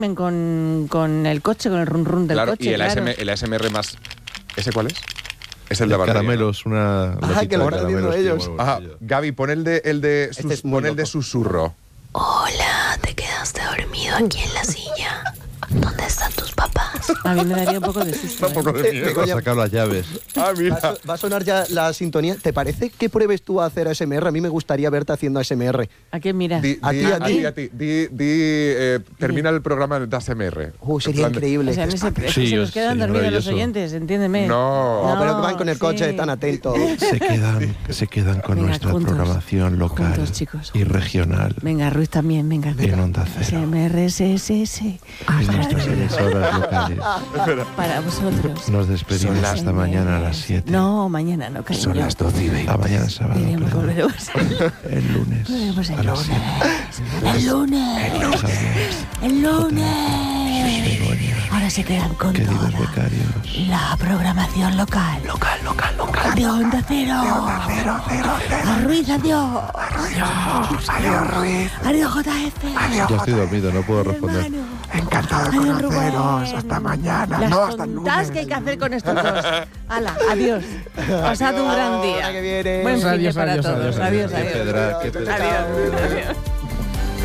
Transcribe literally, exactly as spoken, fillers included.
con, con el coche, con el run run del claro, coche. Y el, claro. A S M R, el A S M R más... ¿Ese cuál es? Es el de El batería, caramelos, ¿no? una... Ah, que lo están haciendo ellos. Ajá, Gaby, pon el de, el de, Este sus, es muy pon el de loco. susurro. Hola, te quedaste dormido aquí en la silla. ¿Dónde están tus papás? A mí me daría un poco de susto. Un poco ¿eh? de Eh, miedo. Begoña, Ha sacado las llaves. Ah, Va a, mira. so- va a sonar ya la sintonía. ¿Te parece que pruebes tú a hacer A S M R? A mí me gustaría verte haciendo A S M R. ¿A quién miras? Di, A di- ti, a a ti. ti, a ti. Di, di, eh, termina el programa de A S M R. Uh, En sería plan de- increíble. O sea, en ese, es que Sí, se yo nos quedan sé, dormidos los maravilloso. oyentes, entiéndeme. No. No, pero que van con el sí. coche tan atentos. Se quedan, se quedan con Venga, nuestra juntos, programación local juntos, chicos, y juntos. regional. Venga, Ruiz también, venga. En Onda Cero. S M R S S S. En nuestras emisoras locales. Para vosotros. Nos despedimos Son las- hasta mañana a las siete. No, mañana no, cariño. Son las doce y veinte. A mañana sábado. Iremos, claro. volveremos. El lunes. Volveremos el a las lunes. siete. El lunes. Adiós. El lunes. Begoña. Ahora se quedan con Queridos toda becarios. la programación local. Local, local, local. De Onda Cero. De Onda Cero, cero, cero. A Ruiz, adiós. Adiós. Adiós, Ruiz. Adiós, J F. Ya estoy dormido, no puedo responder. Hermano. Encantado de Adiós, conoceros. Rubén. Hasta mañana. Las No, hasta el tontas lunes. que hay que hacer con estos dos. Hala, adiós. Pasad un gran día. Hasta que viene. Buen fin de Adiós, para adiós, todos. adiós, Adiós, Qué adiós. pedra, qué pedra. Adiós, adiós.